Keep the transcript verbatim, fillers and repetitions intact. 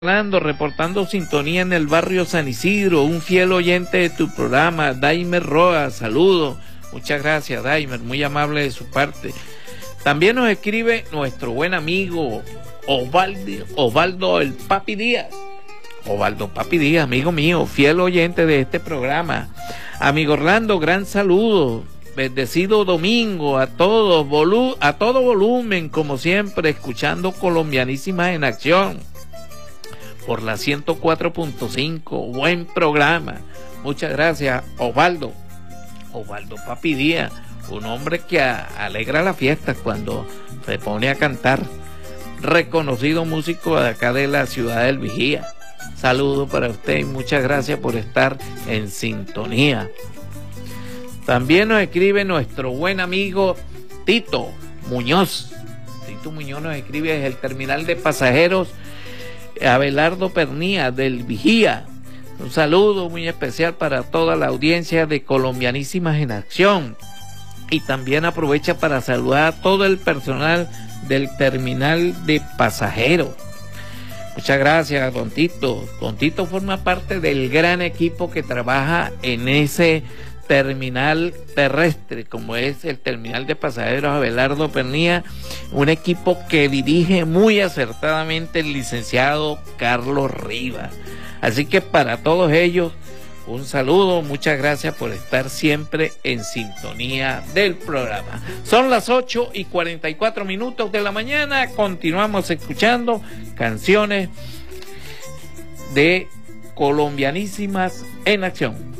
Orlando, reportando sintonía en el barrio San Isidro, un fiel oyente de tu programa, Daimer Roa, saludos, muchas gracias Daimer, muy amable de su parte. También nos escribe nuestro buen amigo Osvaldo, Osvaldo el Papi Díaz, Osvaldo Papi Díaz, amigo mío, fiel oyente de este programa. Amigo Orlando, gran saludo, bendecido domingo a todos, volu a todo volumen, como siempre, escuchando Colombianísimas en Acción por la ciento cuatro punto cinco, buen programa. Muchas gracias, Osvaldo. Osvaldo Papi Díaz, un hombre que a, alegra la fiesta cuando se pone a cantar. Reconocido músico de acá de la ciudad del Vigía. Saludo para usted y muchas gracias por estar en sintonía. También nos escribe nuestro buen amigo Tito Muñoz. Tito Muñoz nos escribe desde el terminal de pasajeros Abelardo Pernía del Vigía. Un saludo muy especial para toda la audiencia de Colombianísimas en Acción. Y también aprovecha para saludar a todo el personal del terminal de pasajeros. Muchas gracias, don Tito. Don Tito forma parte del gran equipo que trabaja en ese terminal terrestre, como es el terminal de pasajeros Abelardo Pernía, un equipo que dirige muy acertadamente el licenciado Carlos Rivas. Así que para todos ellos, un saludo, muchas gracias por estar siempre en sintonía del programa. Son las ocho y cuarenta y cuatro minutos de la mañana, continuamos escuchando canciones de Colombianísimas en Acción.